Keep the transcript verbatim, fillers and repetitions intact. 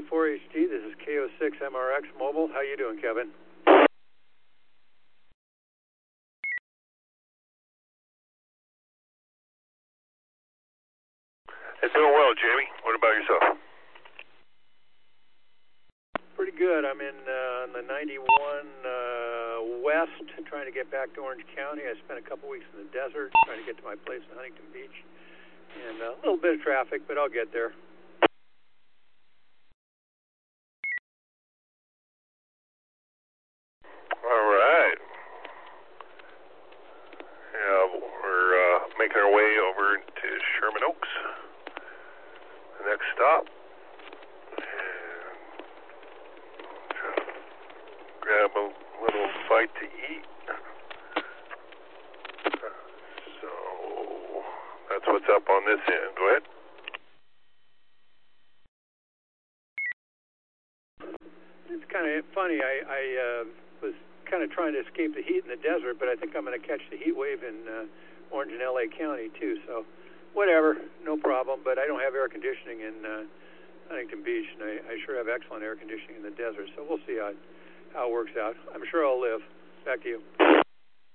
four H D. This is K O six M R X Mobile. How you doing, Kevin? It's doing well, Jamie. What about yourself? Pretty good. I'm in uh, on the ninety-one uh, west, trying to get back to Orange County. I spent a couple weeks in the desert, trying to get to my place in Huntington Beach. And uh, a little bit of traffic, but I'll get there. All right. Yeah, we're uh, making our way over to Sherman Oaks. The next stop. And try to grab a little bite to eat. So that's what's up on this end. Go ahead. It's kind of funny. I, I uh, was kind of trying to escape the heat in the desert, but I think I'm going to catch the heat wave in uh, Orange and L A County too. So, whatever, no problem. But I don't have air conditioning in uh, Huntington Beach, and I, I sure have excellent air conditioning in the desert. So we'll see how how it works out. I'm sure I'll live. Back to you.